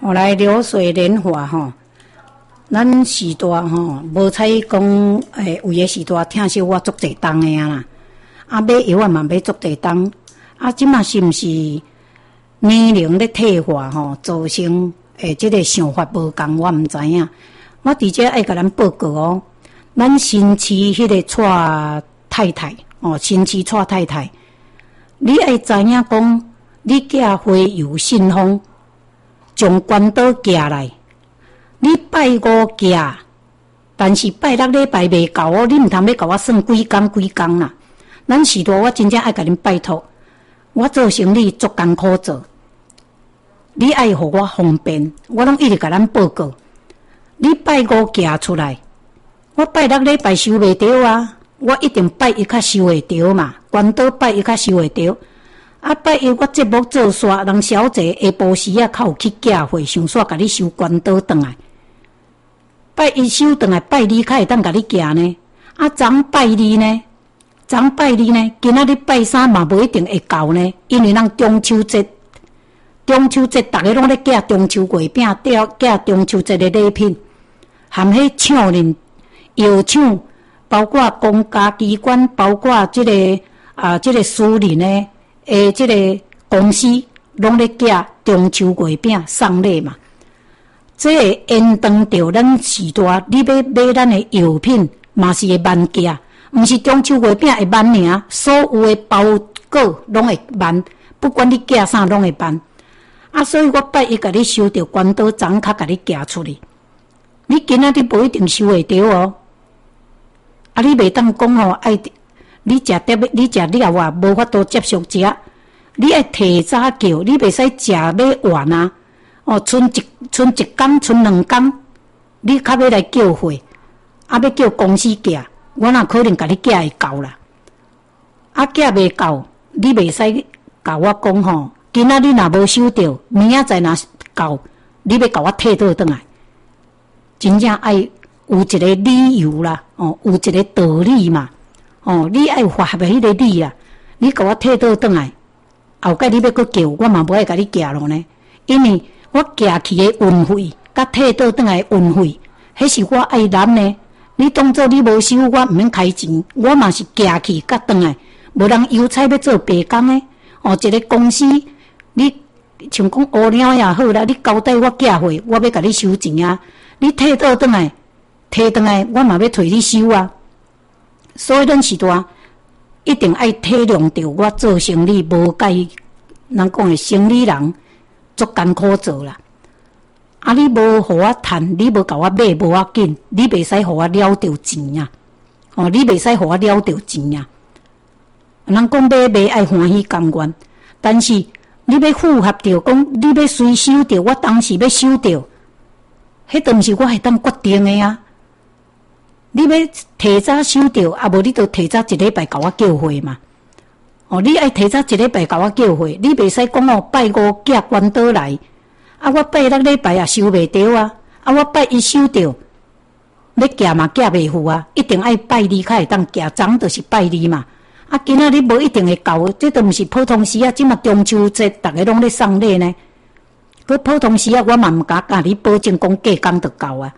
后来流水年华吼，咱时代吼无采讲有诶时代听说我足侪重诶啊啦，啊买药啊嘛买足侪重，啊即马是毋是年龄咧退化吼，造成即个想法无共，我毋知影。我伫遮爱甲咱报告哦，咱新市迄个蔡太太哦，新市蔡太太，你爱知影讲，你寄花邮信封，从关岛寄来，你拜五寄，但是拜六礼拜未到哦，你毋通要甲我算几工啦。咱时代我真正爱甲恁拜托，我做生意足艰苦做，你爱互我方便，我拢一直甲咱报告。你拜五寄出来，我拜六礼拜收袂着啊！我一定拜一较收会着嘛，关岛拜一较收会着。啊，拜一我节目做煞，人小姐下晡时啊，较有去寄货，想煞甲你收关岛转来。拜一收转来，拜二较会当甲你寄呢。啊，昨拜二呢？今仔日拜三嘛无一定会到呢，因为咱中秋节，逐个拢咧寄中秋月饼，寄中秋节的礼品。含迄抢人药厂，包括公家机关，包括即个私人的即个公司，拢咧寄中秋月饼送礼嘛。这会延长着咱时代，你要买咱的药品，嘛是会慢寄，毋是中秋月饼会慢尔，所有的包裹拢会慢，不管你寄啥拢会慢。啊，所以我拜一甲你收着关岛昨较甲你寄出去。你今仔日无一定收会着哦，啊！你袂当讲哦，爱你食了啊，无法度接受食，你爱提早叫，你袂使食要完啊！哦，剩一工，剩两工，你较要来叫货，啊，要叫公司寄，我哪可能甲你寄会到啦？啊，寄袂到，你袂使甲我讲吼，今仔日若无收着，明仔载若到，你要甲我退倒转来。真正爱有一个理由啦，哦，有一个道理嘛，哦，你爱发合迄个理啦，你甲我退倒转来，后摆你要搁叫，我嘛无爱甲你寄咯呢，因为我寄去的运费，甲退倒转来的运费，迄是我爱揽呢。你当作你无收，我毋免开钱，我嘛是寄去甲转来，无人邮差要做白工的，哦，一个公司，你像讲乌鸟也好啦，你交代我寄货，我要甲你收钱啊。你退倒转来，我嘛要替你收啊。所以咱时代一定爱体谅着我做生意无介人讲的生意人足艰苦做啦。啊，你无互我趁，你无甲我买无要紧，你袂使互我了着钱啊。哦，你袂使互我了着钱啊。人讲买爱欢喜甘愿，但是你要符合着讲，你要随收着，我当时要收着。迄都毋是我会当决定的啊！你要提早收着，啊无你就提早一礼拜甲我叫货嘛。哦，你爱提早一礼拜甲我叫货，你袂使讲哦，拜五寄关岛来，啊我拜六礼拜也收袂着啊，啊我拜一收着，要寄嘛寄袂赴啊，一定爱拜二才会当寄，昨就是拜二嘛。啊今仔日无一定会到，这都毋是普通时啊，即嘛中秋节逐个拢咧送礼呢。佮普通时啊，我嘛毋敢甲你保证讲过工就到啊。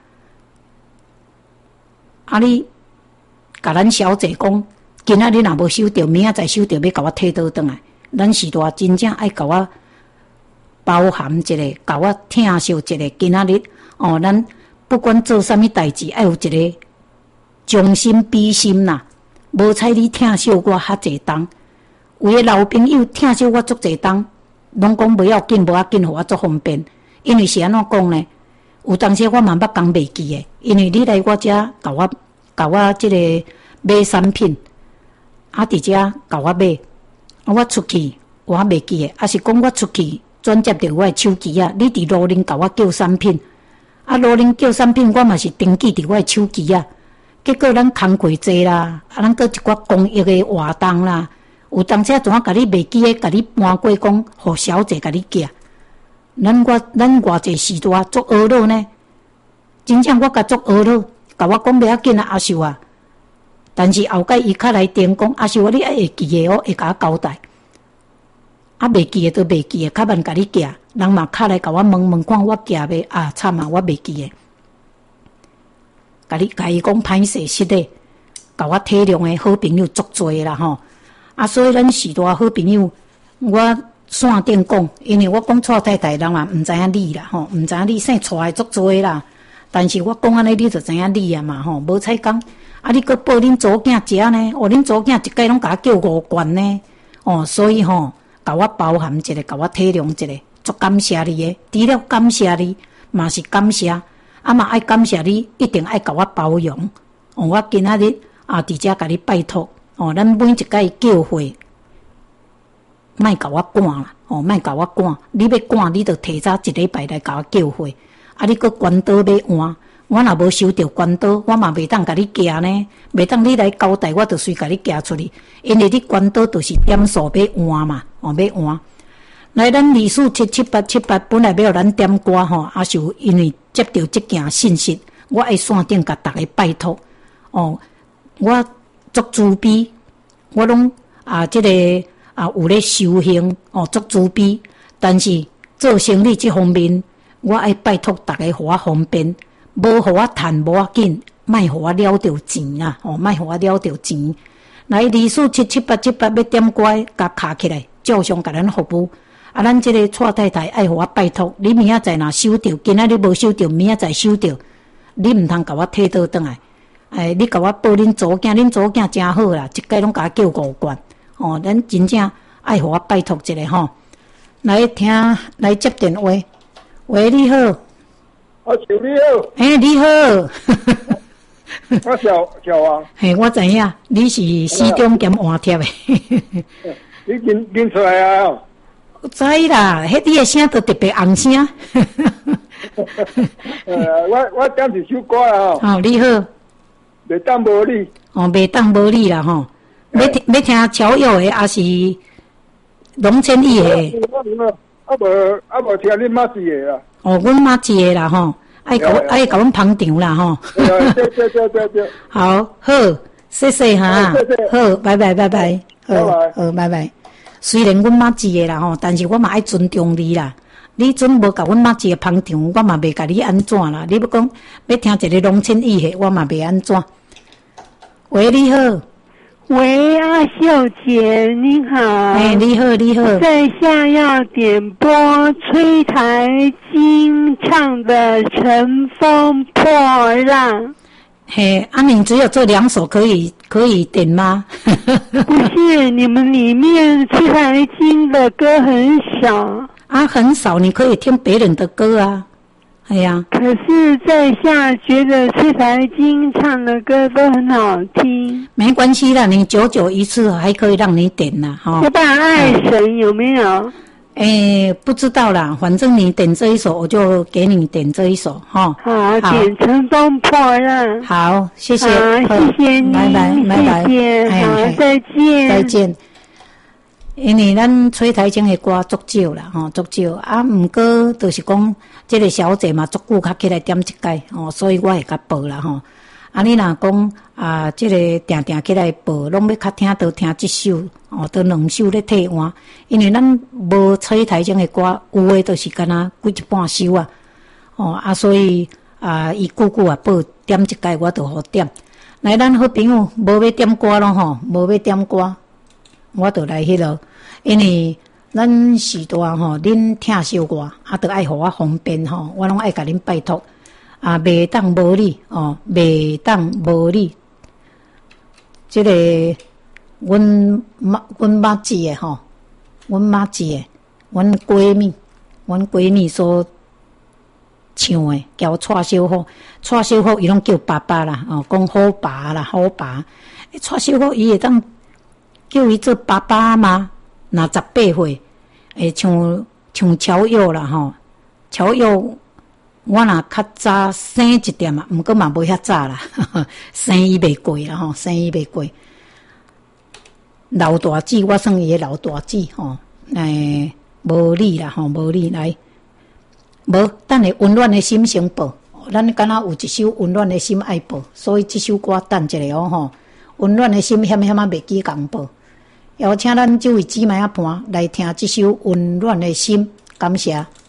啊，你甲咱小姐讲，今仔日若无收着，明仔载收着，要甲我退倒转来。咱时代真正爱甲我包含一个，甲我听受一个。今仔日哦，咱不管做啥物代志，爱有一个将心比心啦。无采你听受我较济重，有诶老朋友听受我足济重。拢讲不要紧，互我足方便。因为是安怎讲呢？有当时我嘛捌讲袂记诶，因为你来我遮甲我即个买产品，啊伫遮甲我买，啊我出去我袂记诶，啊是讲我出去转接着我诶手机啊，你伫路宁甲我叫产品，啊路宁叫产品，我嘛是登记伫我诶手机啊。结果咱工过济啦，啊咱搁一寡公益诶活动啦。有当时怎啊甲你袂记诶，甲你搬过讲，互小姐甲你寄。咱偌济时代足懊恼呢，真正我甲足懊恼，甲我讲袂要紧啊，阿秀啊。但是后摆伊较来电讲，阿秀啊，你爱会记诶哦，会甲我交代。 啊，袂记诶都袂记诶，较慢甲你寄，人嘛敲来甲我问看我寄袂啊，惨啊，我袂记诶。甲伊讲歹势失礼，甲我体谅诶好朋友足多啦吼。啊，所以咱许多好朋友，我线顶讲，因为我讲错太太，人嘛毋知影你啦吼，毋知影你姓错诶足多啦。但是我讲安尼，你就知影你啊嘛吼，无采讲。啊，你搁报恁祖囝食呢？哦，恁祖囝一概拢甲我叫5罐呢。哦，所以吼，甲我包含一下，甲我体谅一下，足感谢你诶。除了感谢你，嘛是感谢，啊嘛爱感谢你，一定爱甲我包容。哦，我今仔日啊，伫遮甲你拜托。哦，咱每一届叫会，莫甲我赶啦。哦，莫甲我赶。你要赶，你就提早一礼拜来甲我叫会。啊，你搁关刀要换。我若无收到关刀，我嘛袂当甲你寄呢，袂当你来交代，我就随甲你寄出去。因为你关刀就是点数要换嘛，哦要换。来，咱247778本来要咱点歌吼，啊是因为接到这件信息，我爱线顶甲大家拜托。哦，我足自卑，我拢这个有咧修行，哦足自卑，但是做生意这方面，我爱拜托大家，互我方便。无互我趁无要紧，莫互我了着钱啦！哦，莫互我了着钱。来24777878要点歌，甲卡起来，照常甲咱服务。啊，咱这个蔡太太爱互我拜托，你明仔载若收到，今仔日无收到，明仔载收到，你毋通甲我摕倒转来。你甲我报恁祖囝，恁祖囝真好啦，一概拢甲我叫5罐。哦，咱真正爱互我拜托一下吼。来听，来接电话。喂，你好。 小你好， 你好， 我小王， 我知影，你是市中兼换贴的， 你认出来啊？ 知啦，迄你的声都特别红声。 我点一首歌啦吼。你好， 袂当无你。 哦，袂当无你啦吼。要听乔佑的，还是龙千亿的？ 无听你妈子的啦。 哦，阮妈子的啦吼，爱甲阮捧场啦吼。 对。 好，谢谢哈，好，拜拜，拜拜，好，拜拜。虽然阮妈子的啦吼，但是我嘛爱尊重你啦。你准无甲阮妈子的捧场，我嘛袂甲你安怎啦。你要讲要听一个龙千亿的，我嘛袂安怎。喂，你好。 喂，阿秀姐，你好。 你好，你好。 在下要点播崔台金唱的《乘风破浪》。 你只有这2首可以点吗？ 不是，你们里面崔台金的歌很少。 很少，你可以听别人的歌啊。哎呀， 可是在下觉得崔台金唱的歌都很好听。 没关系啦，你久一次还可以让你点啦，哈。 要不然爱神有没有？ 不知道啦，反正你点这一首，我就给你点这一首，哈。 好，点乘风破浪。 好，谢谢， 谢谢你， 拜拜， 谢谢，好，再见， 再见。因为咱崔台金的歌足少啦，足少啊。毋过就是讲，这个小姐嘛，足久较起来点一届，所以我会甲报啦，吼。你若讲这个定起来报，拢要较听到听一首，都2首咧替换。因为咱无崔台金的歌，有诶都是敢若几一半首啊，所以伊久报点一届，我就好点。来，咱好朋友无要点歌咯，吼，无要点歌。我就来迄落，因为咱时代吼，恁听小我，就爱互我方便吼，我拢爱甲恁拜托，袂当无你袂当无你。这个阮妈子的吼，阮妈子的，阮闺蜜所唱的，叫蔡小虎，蔡小虎伊拢叫爸爸啦，讲好爸啦，好爸。蔡小虎伊会当。叫伊做爸爸吗？若18岁，像乔佑啦吼，乔佑我若较早生一点啊，毋过嘛无遐早啦，生伊袂过啦吼，生伊袂过。老大姐，我算伊的老大姐吼，无你啦吼，无你来，无等下温暖的心先报，咱敢若有一首温暖的心爱报，所以这首歌等一下吼，温暖的心险袂记共报。 邀请咱这位姊妹仔伴来听这首温暖的心，感谢。